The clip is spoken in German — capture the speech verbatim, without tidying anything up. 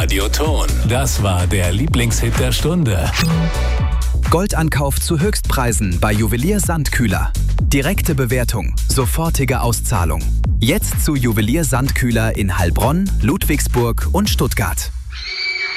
Radioton. Das war der Lieblingshit der Stunde. Goldankauf zu Höchstpreisen bei Juwelier Sandkühler. Direkte Bewertung, sofortige Auszahlung. Jetzt zu Juwelier Sandkühler in Heilbronn, Ludwigsburg und Stuttgart.